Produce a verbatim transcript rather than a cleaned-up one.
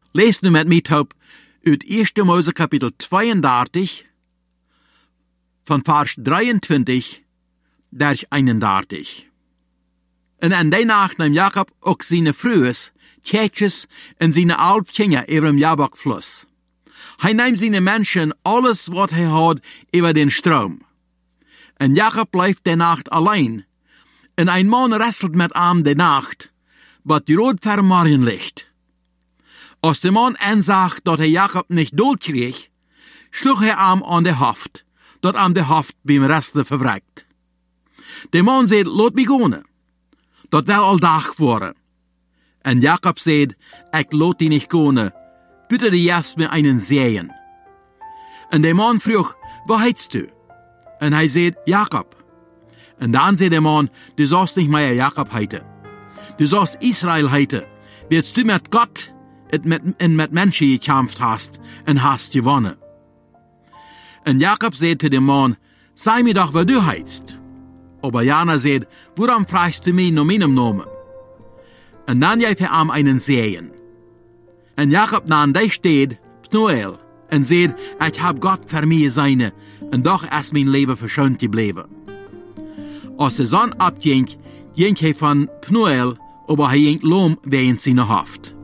Lees nu met mij op uit eerste Mose kapitel tweeëndertig, van vers drieëntwintig tot eenendertig. En aan die nacht nam Jacob ook zijn vrouwen, kindjes en zijn elf kinderen over hem Jabokfluss. Hij nam zijn mensen alles wat hij had over den stroom. En Jacob blijft de nacht alleen. En een man wrestelt met hem de nacht, wat die rood voor morgen ligt. Als de man aanzag dat hij Jacob niet dood kreeg, sloeg hij hem aan de hoofd, dat hem de hoofd beim wrestelen verwrekt. De man zei, laat me gaan, dat wel al dag worden. En Jacob zei, ik laat die niet gaan, bitte die jas me einen zeeën. En de man vroeg, wat heetst du? En hij zei, Jacob. En dan zei de man, du sollst nicht mehr Jacob heiten. Du sollst Israel heiten, wirst du met Gott het met, en met mensen gekämpft hast en hast gewonnen. En Jacob zei zu dem man, sei mir doch, wat du heitst. Aber Jana zei, waarom fragst du mich nach meinem Namen? En dan gaf hij hem einen Segen. En Jacob nahm die steed, Pnuel, en zei, ik heb Gott voor mij gezien, en doch is mijn leven verschoond gebleven. Als de zon opging, ging hij van Pnuel, aber hij ging loom wegen zijn hoofd.